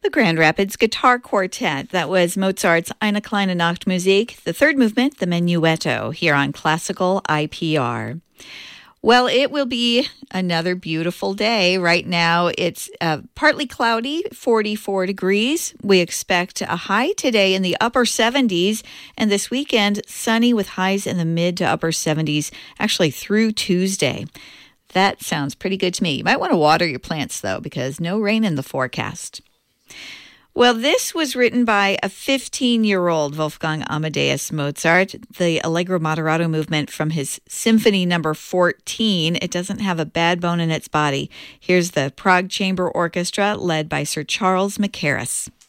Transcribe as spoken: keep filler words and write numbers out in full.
The Grand Rapids Guitar Quartet. That was Mozart's Eine kleine Nachtmusik, the third movement, the Menuetto, here on Classical I P R. Well, it will be another beautiful day. Right now, it's uh, partly cloudy, forty-four degrees. We expect a high today in the upper seventies, and this weekend, sunny with highs in the mid to upper seventies, actually through Tuesday. That sounds pretty good to me. You might want to water your plants, though, because no rain in the forecast. Well, this was written by a fifteen-year-old Wolfgang Amadeus Mozart, the Allegro Moderato movement from his Symphony Number fourteen. It doesn't have a bad bone in its body. Here's the Prague Chamber Orchestra led by Sir Charles Mackerras.